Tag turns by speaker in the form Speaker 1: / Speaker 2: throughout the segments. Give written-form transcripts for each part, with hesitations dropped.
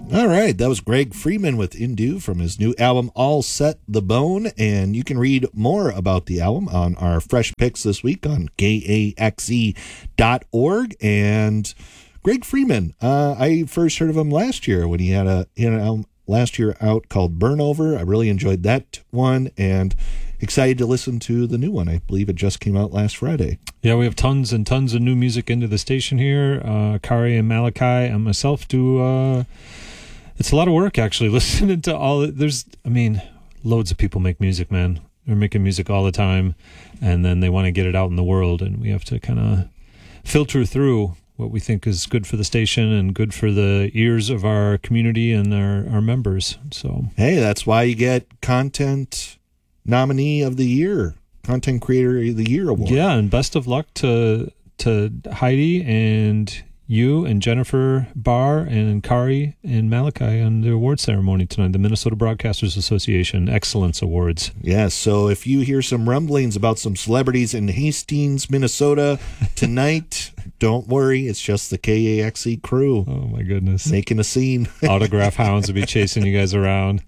Speaker 1: All right, that was Greg Freeman with Indu from his new album, All Set the Bone. And you can read more about the album on our Fresh Picks this week on kaxe.org. And Greg Freeman, I first heard of him last year when he had an album last year out called Burnover. I really enjoyed that one and excited to listen to the new one. I believe it just came out last Friday.
Speaker 2: Yeah, we have tons and tons of new music into the station here. Kari and Malachi and myself do... It's a lot of work, actually, listening to all... loads of people make music, man. They're making music all the time, and then they want to get it out in the world, and we have to kind of filter through what we think is good for the station and good for the ears of our community and our members. So,
Speaker 1: hey, that's why you get Content Nominee of the Year, Content Creator of the Year award.
Speaker 2: Yeah, and best of luck to Heidi and you and Jennifer Barr and Kari and Malachi on the award ceremony tonight, the Minnesota Broadcasters Association Excellence Awards.
Speaker 1: Yes, so if you hear some rumblings about some celebrities in Hastings, Minnesota tonight, don't worry, it's just the KAXE crew.
Speaker 2: Oh my goodness.
Speaker 1: Making a scene.
Speaker 2: Autograph hounds will be chasing you guys around.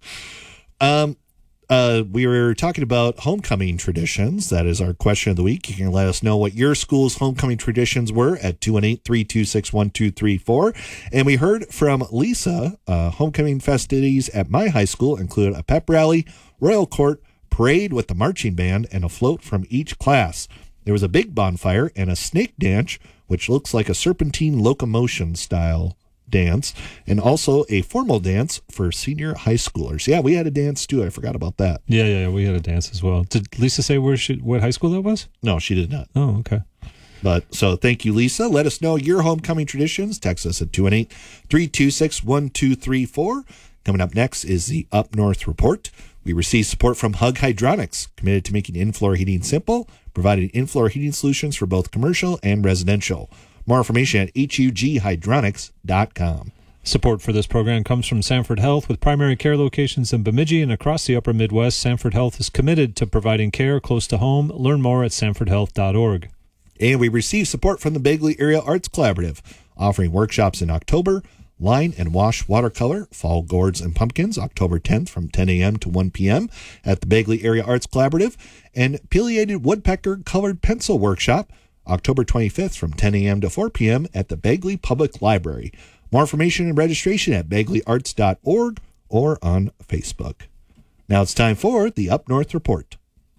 Speaker 1: We were talking about homecoming traditions. That is our question of the week. You can let us know what your school's homecoming traditions were at 218-326-1234. And we heard from Lisa, homecoming festivities at my high school include a pep rally, royal court, parade with the marching band, and a float from each class. There was a big bonfire and a snake dance, which looks like a serpentine locomotion style dance, and also a formal dance for senior high schoolers. Yeah, we had a dance too. I forgot about that.
Speaker 2: Yeah, we had a dance as well. Did Lisa say what high school that was?
Speaker 1: No, she did not.
Speaker 2: Oh, okay.
Speaker 1: But so thank you, Lisa. Let us know your homecoming traditions. Text us at 218-326-1234. Coming up next is the Up North Report. We receive support from Hug Hydronics, committed to making in-floor heating simple, providing in-floor heating solutions for both commercial and residential. More information at hughydronics.com.
Speaker 2: Support for this program comes from Sanford Health. With primary care locations in Bemidji and across the upper Midwest, Sanford Health is committed to providing care close to home. Learn more at sanfordhealth.org.
Speaker 1: And we receive support from the Bagley Area Arts Collaborative, offering workshops in October, line and wash watercolor, fall gourds and pumpkins, October 10th from 10 a.m. to 1 p.m. at the Bagley Area Arts Collaborative, and pileated woodpecker colored pencil workshop, October 25th from 10 a.m. to 4 p.m. at the Bagley Public Library. More information and registration at bagleyarts.org or on Facebook. Now it's time for the Up North Report.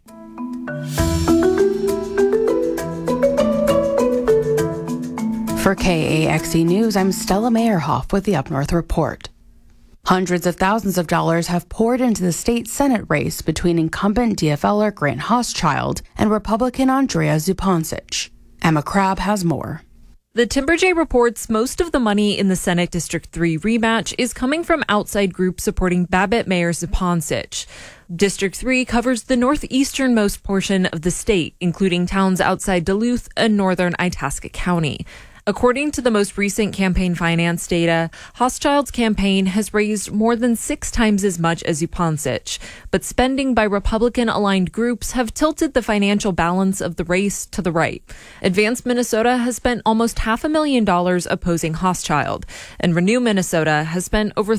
Speaker 3: For KAXE News, I'm Stella Meyerhoff with the Up North Report. Hundreds of thousands of dollars have poured into the state Senate race between incumbent DFLer Grant Hochschild and Republican Andrea Zupancic. Emma Crabb has more.
Speaker 4: The Timberjay reports most of the money in the Senate District 3 rematch is coming from outside groups supporting Babbitt Mayor Zupancic. District 3 covers the northeasternmost portion of the state, including towns outside Duluth and northern Itasca County. According to the most recent campaign finance data, Hochschild's campaign has raised more than 6 times as much as Zupancic, but spending by Republican-aligned groups have tilted the financial balance of the race to the right. Advance Minnesota has spent almost $500,000 opposing Hochschild, and Renew Minnesota has spent over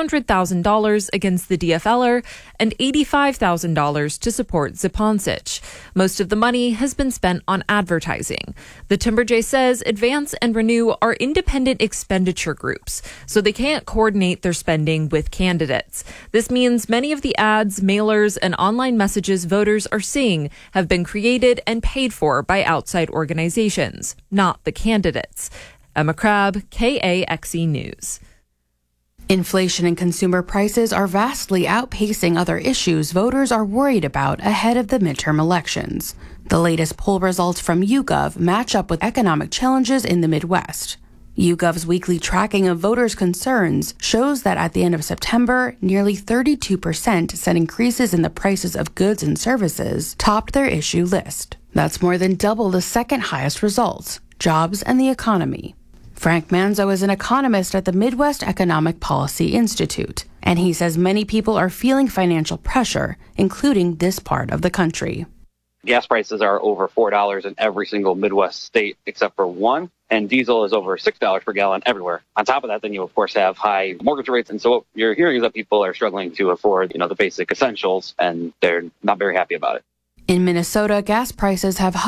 Speaker 4: $300,000 against the DFLer and $85,000 to support Zupancic. Most of the money has been spent on advertising. The Timberjay says Advance and Renew are independent expenditure groups, so they can't coordinate their spending with candidates. This means many of the ads, mailers, and online messages voters are seeing have been created and paid for by outside organizations, not the candidates. Emma Crabb, KAXE News.
Speaker 3: Inflation and consumer prices are vastly outpacing other issues voters are worried about ahead of the midterm elections. The latest poll results from YouGov match up with economic challenges in the Midwest. YouGov's weekly tracking of voters' concerns shows that at the end of September, nearly 32% said increases in the prices of goods and services topped their issue list. That's more than double the second highest results, jobs and the economy. Frank Manzo is an economist at the Midwest Economic Policy Institute, and he says many people are feeling financial pressure, including this part of the country.
Speaker 5: Gas prices are over $4 in every single Midwest state except for one, and diesel is over $6 per gallon everywhere. On top of that, then you, of course, have high mortgage rates. And so what you're hearing is that people are struggling to afford, the basic essentials, and they're not very happy about it.
Speaker 3: In Minnesota, gas prices have